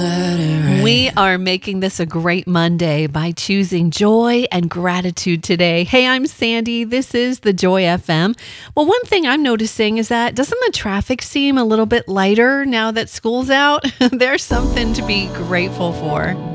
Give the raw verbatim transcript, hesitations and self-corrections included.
We are making this a great Monday by choosing joy and gratitude today. Hey, I'm Sandy. This is the Joy F M. Well, one thing I'm noticing is that doesn't the traffic seem a little bit lighter now that school's out? There's something to be grateful for.